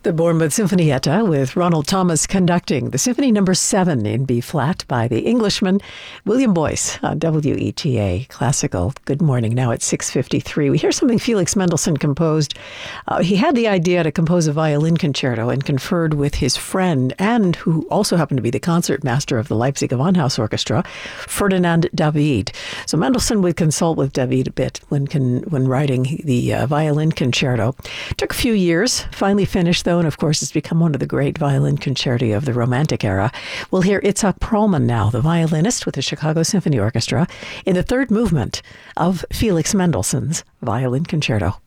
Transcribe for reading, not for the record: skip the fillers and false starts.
The Bournemouth Sinfonietta with Ronald Thomas conducting the Symphony No. 7 in B-flat by the Englishman William Boyce on WETA Classical. Good morning. Now it's 6:53. We hear something Felix Mendelssohn composed. He had the idea to compose a violin concerto and conferred with his friend, and who also happened to be the concertmaster of the Leipzig Gewandhaus Orchestra, Ferdinand David. So Mendelssohn would consult with David a bit when writing the violin concerto. Took a few years, finally finished though, and of course it's become one of the great violin concerti of the Romantic era. We'll hear Itzhak Perlman now, the violinist with the Chicago Symphony Orchestra, in the third movement of Felix Mendelssohn's violin concerto.